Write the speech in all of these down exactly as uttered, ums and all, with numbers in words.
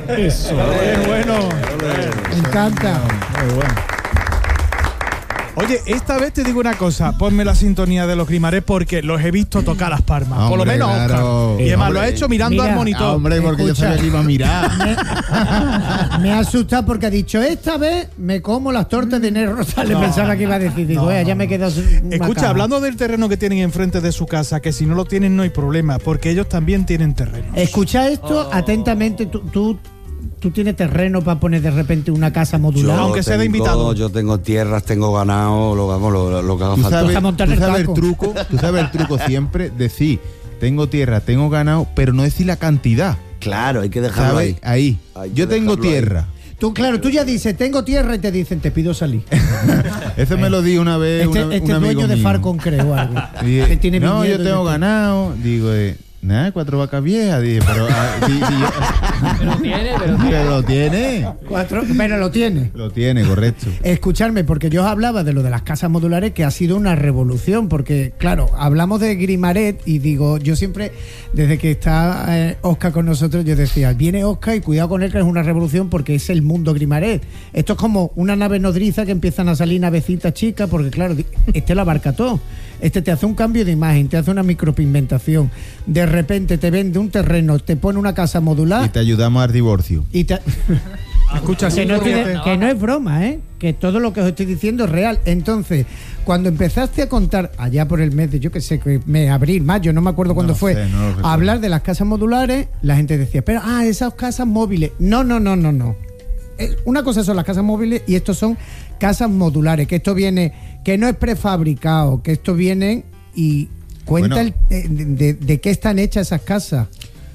Eso. Es bueno. Me encanta. Muy bueno. Oye, esta vez te digo una cosa, ponme la sintonía de los Grimarés porque los he visto tocar las palmas, Hombre, por lo menos claro. Oscar. Y además Hombre, lo ha hecho mirando mira, al monitor. Ah, hombre, porque Escucha. yo sabía que iba a mirar. Me ha asustado porque ha dicho, esta vez me como las tortas de Nero Rosales. No, Pensaba que iba a decir, digo, no, "Eh, ya no, me no. quedo sin una Escucha, caja". hablando del terreno que tienen enfrente de su casa, que si no lo tienen no hay problema, porque ellos también tienen terreno. Escucha esto atentamente, tú, tú, tú tienes terreno para poner de repente una casa modular. Yo- aunque sea de tengo- invitado. Yo tengo tierras, tengo ganado, lo, vamos, lo, lo que haga Tú falta. sabes, a montar tú el sabes el taco. truco, tú sabes el truco siempre, decir, tengo tierra, tengo ganado, pero no decir la cantidad. Claro, hay que dejarlo ¿Sabes? ahí. Ahí. Hay que Yo tengo dejarlo ahí. tierra. Tú, claro, tú ya dices, tengo tierra y te dicen, te pido salir. Eso me lo di una vez Este, una- este un amigo dueño de mío. Farcon, creo, algo. Y, que tiene no, viñedo yo y tengo de- ganado. Digo, eh, nada, cuatro vacas viejas. Dije, pero, ah, sí, sí, yo- Pero tiene, pero tiene. pero lo tiene. Cuatro, pero lo tiene. Lo tiene, correcto. Escucharme, porque yo os hablaba de lo de las casas modulares, que ha sido una revolución, porque, claro, hablamos de Grimaret y digo, yo siempre, desde que está eh, Oscar con nosotros, yo decía, viene Oscar y cuidado con él, que es una revolución, porque es el mundo Grimaret. Esto es como una nave nodriza que empiezan a salir navecitas chicas, porque, claro, di- este lo abarca todo. Este te hace un cambio de imagen, te hace una micropigmentación, de repente te vende un terreno, te pone una casa Y modular te ayudamos al divorcio. y te... Escucha, sí, Que no, fíjate. tiene- que no es broma, ¿eh? Que todo lo que os estoy diciendo es real. Entonces, cuando empezaste a contar, allá por el mes de, yo que sé, que mes, abril, mayo, no me acuerdo cuándo No fue, sé, no lo recuerdo. a hablar de las casas modulares, la gente decía, pero, ah, esas casas móviles. No, no, no, no, no. Eh, Una cosa son las casas móviles y estos son casas modulares, que esto viene, que no es prefabricado, que esto viene y cuenta Bueno. el- eh, de, de- de qué están hechas esas casas.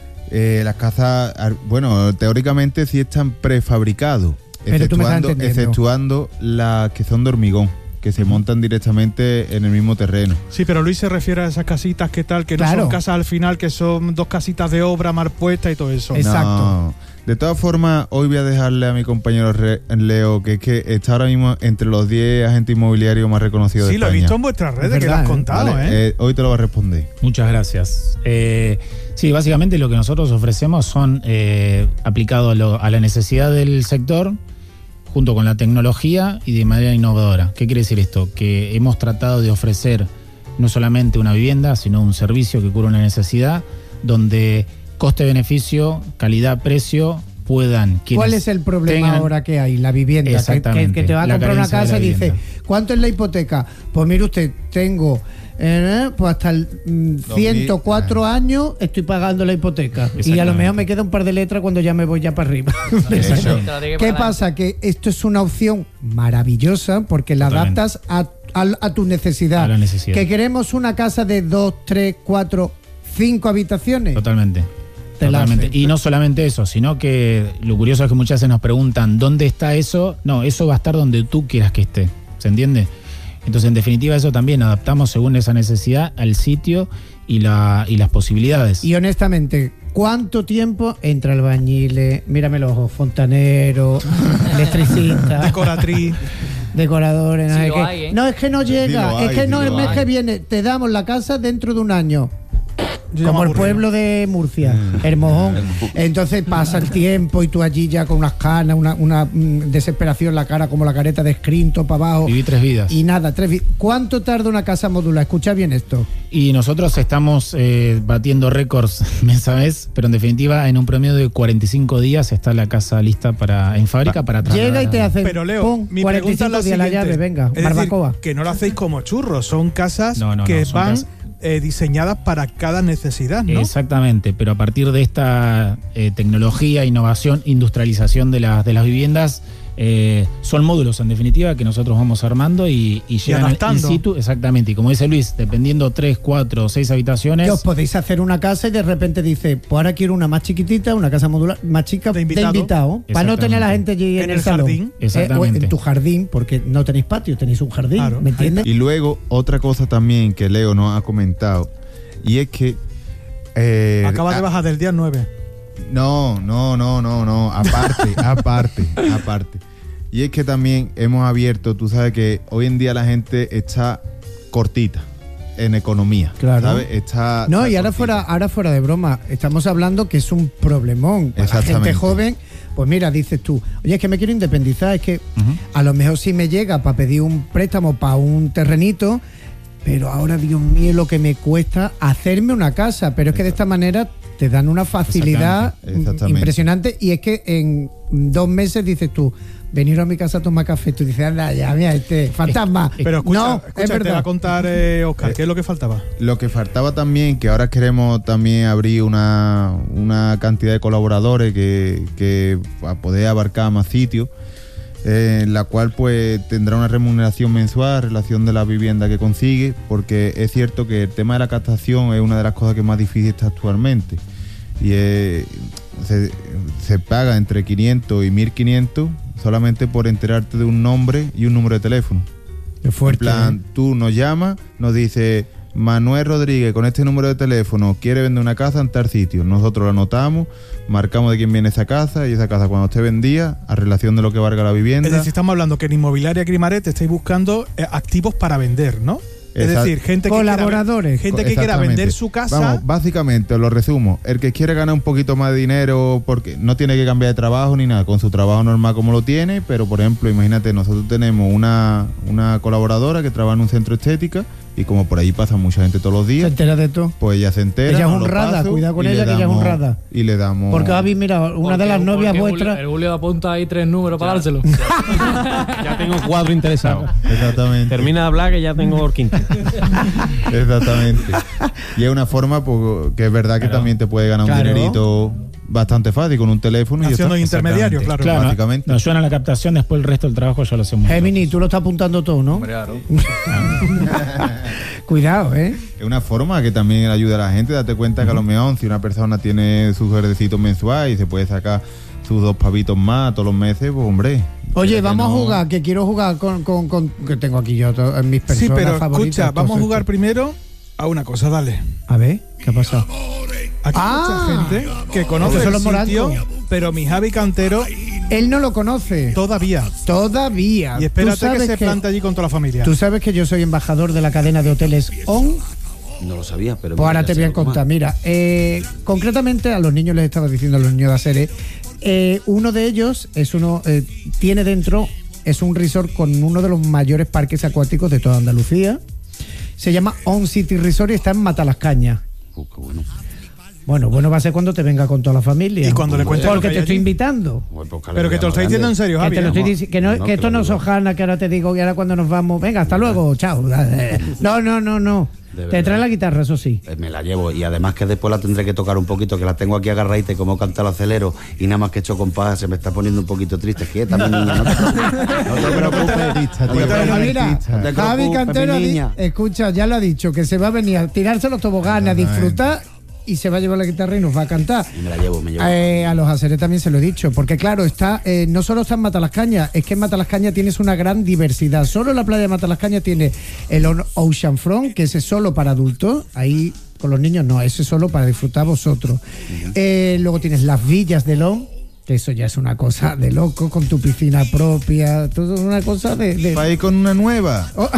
Eh, las casas, ar- bueno, teóricamente sí están prefabricados, Pero tú me estás exceptuando, entendiendo. exceptuando las que son de hormigón, que se montan directamente en el mismo terreno. Sí, pero Luis se refiere a esas casitas que tal, que no Claro. son casas al final, que son dos casitas de obra mal puestas y todo eso. Es- Exacto. No. De todas formas, hoy voy a dejarle a mi compañero Re- Leo, que es que está ahora mismo entre los diez agentes inmobiliarios más reconocidos Sí, de lo he España. visto en vuestras redes, Es que lo verdad, has ¿eh? contado, Vale, ¿eh? eh, hoy te lo va a responder. Muchas gracias. Eh, sí, básicamente lo que nosotros ofrecemos son eh, aplicado a, lo- a la necesidad del sector, junto con la tecnología y de manera innovadora. ¿Qué quiere decir esto? Que hemos tratado de ofrecer no solamente una vivienda, sino un servicio que cubra una necesidad, donde coste-beneficio, calidad-precio puedan... quienes ¿Cuál es el problema tengan- ahora que hay? La vivienda. Que, que, Exactamente, que te va a la comprar una carencia de casa la y dice, vivienda. ¿cuánto es la hipoteca? Pues mire usted, tengo eh, pues hasta el mm, ciento cuatro años estoy pagando la hipoteca. Y a lo Exactamente. mejor me queda un par de letras cuando ya me voy ya para arriba. Exactamente. ¿Qué pasa? Que esto es una opción maravillosa porque la Totalmente. adaptas a, a, a tu necesidad. A la necesidad. Que queremos una casa de dos, tres, cuatro, cinco habitaciones. Totalmente. Te la Totalmente. hacen. Y no solamente eso, sino que lo curioso es que muchas veces nos preguntan ¿dónde está eso? No, eso va a estar donde tú quieras que esté. ¿Se entiende? Entonces, en definitiva, eso también adaptamos según esa necesidad al sitio y, la, y las posibilidades. Y honestamente, ¿cuánto tiempo entre albañiles, mírame los ojos, fontanero, electricista, Decoratriz. decoradores? No, Sí es lo que, hay, ¿eh? no, es que no llega, Sí lo es hay, que sí no, lo el mes hay. que viene te damos la casa dentro de un año. Yo ya Como me el aburrí. pueblo de Murcia, Hermojón. Entonces pasa el tiempo y tú allí ya con unas canas, una, una mm, desesperación en la cara, como la careta de Scrinto para abajo. Viví tres vidas. Y nada, tres vi- ¿cuánto tarda una casa modular? Escucha bien esto. Y nosotros estamos eh, batiendo récords mes a mes, pero en definitiva, en un promedio de cuarenta y cinco días está la casa lista para en fábrica para trasladar. Llega y te hacen Pero Leo, pum, mi cuarenta y pregunta es la cinco días la siguiente. llave, venga, Es decir, barbacoa. que no lo hacéis como churros, son casas No, no, que no, son van casas- eh, diseñadas para cada necesidad, ¿no? Exactamente, pero a partir de esta eh, tecnología, innovación, industrialización de, las de las viviendas, eh, son módulos en definitiva que nosotros vamos armando y, y llegan al in adaptando. situ, exactamente. Y como dice Luis, dependiendo tres, cuatro, seis habitaciones. Que os podéis hacer una casa y de repente dice, pues ahora quiero una más chiquitita, una casa modular más chica De de invitado. invitado, para no tener a la gente allí en, En el, el salón. jardín. Eh, o Exactamente. en tu jardín, porque no tenéis patio, tenéis un jardín, Claro. ¿me entiendes? Y luego, otra cosa también que Leo nos ha comentado, y es que... eh, Acaba de a- bajar del día nueve. No, no, no, no, no. Aparte, aparte, aparte. Y es que también hemos abierto, tú sabes que hoy en día la gente está cortita. en economía. Claro. ¿Sabes? Está, No, está y ahora cortito. fuera, ahora fuera de broma, estamos hablando que es un problemón. Para la gente Exactamente. joven, pues mira, dices tú, oye, es que me quiero independizar, es que Ujú. a lo mejor sí me llega para pedir un préstamo para un terrenito, pero ahora, Dios mío, lo que me cuesta hacerme una casa. Pero es que de esta manera te dan una facilidad Exactamente, exactamente. impresionante, y es que en dos meses dices tú, venir a mi casa a tomar café, tú dices, anda, ya, mira, este fantasma. Pero escucha, no, escucha, es te va a verdad. contar eh, Oscar, ¿qué es lo que faltaba? Lo que faltaba también, que ahora queremos también abrir una, una cantidad de colaboradores que, que a poder abarcar más sitios, eh, en la cual pues tendrá una remuneración mensual en relación de la vivienda que consigue, porque es cierto que el tema de la captación es una de las cosas que más difícil está actualmente, y eh, se, se paga entre quinientos y mil quinientos solamente por enterarte de un nombre y un número de teléfono. Qué fuerte. En plan, ¿eh? tú nos llamas, nos dices, Manuel Rodríguez con este número de teléfono quiere vender una casa en tal sitio. Nosotros lo anotamos, marcamos de quién viene esa casa, y esa casa cuando esté vendida, a relación de lo que valga la vivienda. Es decir, estamos hablando que en Inmobiliaria Grimaret estáis buscando eh, activos para vender, ¿no? Es Exacto. decir, gente que Colaboradores. quiera, gente que quiera Exactamente. vender su casa. Vamos, básicamente, os lo resumo. El que quiere ganar un poquito más de dinero, porque no tiene que cambiar de trabajo ni nada, con su trabajo normal como lo tiene, pero por ejemplo, imagínate, nosotros tenemos una, una colaboradora que trabaja en un centro estética, y como por ahí pasa mucha gente todos los Se días, entera de todo. pues ella se entera. Ella es nos lo honrada, paso, cuidado con y ella, le que ella es damos- honrada. Y le damos... Porque Javi, mira, una Porque- de las novias porque vuestras. Julio- el Julio apunta ahí tres números para dárselo. Ya tengo cuatro interesados. Exactamente. Termina de hablar que ya tengo el quinto. Exactamente. Y es una forma pues, que es verdad que Claro. también te puede ganar un Claro. dinerito bastante fácil con un teléfono. y ya Haciendo está. intermediarios, claro. Claro, básicamente. nos ayudan a la captación, después el resto del trabajo ya lo hacemos. Gemini, tú lo estás apuntando todo, ¿no? Claro. Cuidado, ¿eh? Es una forma que también ayuda a la gente. Date cuenta que a lo mejor si una persona tiene sus verdecitos mensuales y se puede sacar sus dos pavitos más todos los meses, pues hombre. Oye, que vamos no- a jugar, que quiero jugar con, con, con- que tengo aquí yo to- en mis personas Sí, pero favoritas. escucha, vamos a todos jugar estos. primero a una cosa, dale. A ver, ¿qué ha pasado? Aquí Ah. hay mucha gente que conoce Esos son el los sitio, morancos. pero mi Javi Cantero Él no lo conoce. todavía. Todavía. Y Tú espérate que sabes se plante allí con toda la familia. Tú sabes que yo soy embajador de la cadena de hoteles ON. No lo sabía, pero... Pues ahora ya te sé voy a algo más. contar. Mira, eh, concretamente a los niños les estaba diciendo, a los niños de Aceres, eh, uno de ellos es uno eh, tiene dentro, es un resort con uno de los mayores parques acuáticos de toda Andalucía. Se llama On City Resort y está en Matalascañas. Uh, qué bueno. Bueno, bueno va a ser cuando te venga con toda la familia. Y cuando le cuentes lo Porque que te hay estoy allí. invitando. Bueno, pues, Pero que te lo estoy diciendo en serio, Que, Javi. te lo ¿eh? estoy dici- que, no, No, que esto que no lo es digo. hojana, que ahora te digo que ahora cuando nos vamos, venga, hasta luego, chao. No, no, no, no. De Te verdad. trae la guitarra, eso sí. Eh, Me la llevo, y además que después la tendré que tocar un poquito, que la tengo aquí agarradita y como canta el acelero y nada más que he hecho compás se me está poniendo un poquito triste. Quieta, mi niña, no te preocupes. No te preocupes. Artista, No tío, te Pero preocupes. mira, artista. No te Javi preocupes, Cantero, mi di- niña. escucha, ya lo ha dicho, que se va a venir a tirarse los toboganes, a disfrutar y se va a llevar la guitarra y nos va a cantar. Y me la llevo, me llevo. Eh, a los Aceres también se lo he dicho, porque claro, está eh, no solo está en Matalascañas, es que en Matalascañas tienes una gran diversidad. Solo en la playa de Matalascañas tiene el On- Ocean Front, que ese es solo para adultos, ahí con los niños no, ese es solo para disfrutar vosotros. Eh, luego tienes las villas de Lon, que eso ya es una cosa de loco, con tu piscina propia, todo es una cosa de... de- Va a ir con una nueva. Oh.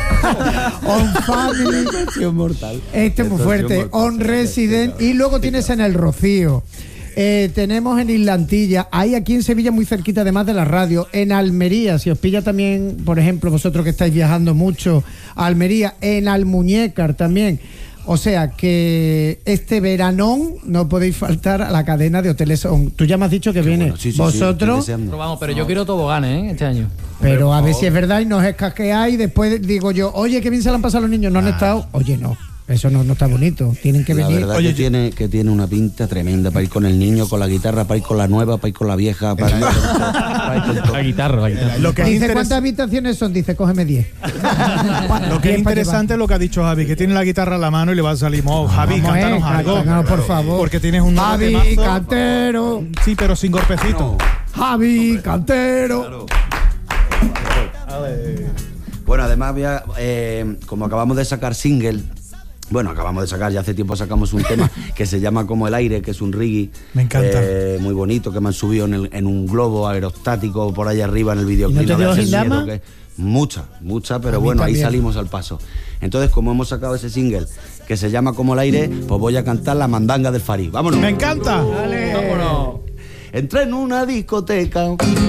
On Family. mortal. Este es muy fuerte. On Resident. Y luego tienes en el Rocío. Eh, tenemos en Islantilla. Hay aquí en Sevilla, muy cerquita, además de la radio. En Almería, si os pilla también, por ejemplo, vosotros que estáis viajando mucho a Almería. En Almuñécar también. O sea que este veranón no podéis faltar a la cadena de hoteles ON. Tú ya me has dicho que viene Bueno, sí, sí, sí, estoy vosotros, deseando. Pero vamos, pero yo quiero toboganes, ¿eh? Este año. pero a ver si es verdad y nos escasqueáis. Después digo yo, oye, qué bien se lo han pasado los niños, no han estado. Oye, no, eso no, no está bonito. Tienen que La venir. verdad Oye, que, tiene, que tiene una pinta tremenda para ir con el niño, con la guitarra, para ir con la nueva, para ir con la vieja, para ir con todo, para ir con todo. La guitarra, la guitarra. Lo que es, Dice, interes- ¿cuántas habitaciones son? Dice, cógeme diez. lo que es interesante es lo que ha dicho Javi, que tiene la guitarra en la mano y le va a salir, oh, Javi, Vamos, cántanos eh, algo. cántanos, por favor. Porque tienes un nuevo Javi temazo. Cantero. Sí, pero sin golpecito. Javi Cantero. Bueno, además, había, eh, como acabamos de sacar single, bueno, acabamos de sacar, ya hace tiempo sacamos un tema que se llama Como el aire, que es un reggae. Me encanta. eh, muy bonito, que me han subido en, el- en un globo aerostático por allá arriba en el videoclip. ¿Y no te no dio veas el Gindama? miedo que- Mucha, mucha, pero A mí bueno, ahí también. salimos al paso. Entonces, como hemos sacado ese single que se llama Como el aire, pues voy a cantar la mandanga del Farí. ¡Vámonos! ¡Me encanta! Vámonos. Entré en una discoteca